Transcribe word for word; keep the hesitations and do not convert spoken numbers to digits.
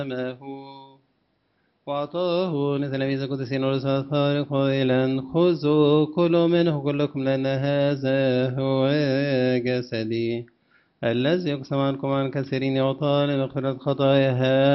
وأعطاه لتلاميذ القديسين ورسل الخارق قائلا خذوا كلوا منه كلكم لأن هذا هو جسدي الذي يقسم عنكم عن كثيرين يعطى لمغفرة خطاياها